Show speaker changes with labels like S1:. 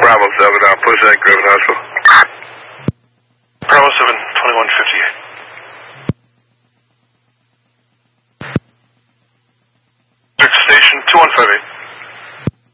S1: Bravo 7, push that Griffin Hospital.
S2: Bravo 7, 2158. Station 2158.